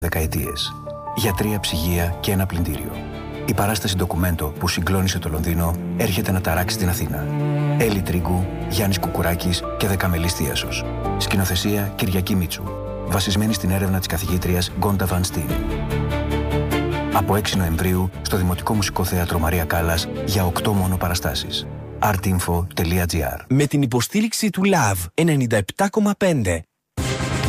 δεκαετίες. Για 3 ψυγεία και ένα πλυντήριο. Η παράσταση ντοκουμέντο που συγκλώνησε το Λονδίνο έρχεται να ταράξει την Αθήνα. Έλλη Τρίγκου, Γιάννης Κουκουράκης και Δεκαμελής Θίασος. Σκηνοθεσία Κυριακή Μίτσου. Βασισμένη στην έρευνα της καθηγήτριας Γκόντα Βαν Στιν. Από 6 Νοεμβρίου στο Δημοτικό Μουσικό Θέατρο Μαρία Κάλλας για 8 μόνο παραστάσεις. artinfo.gr. Με την υποστήριξη του LAV 97,5.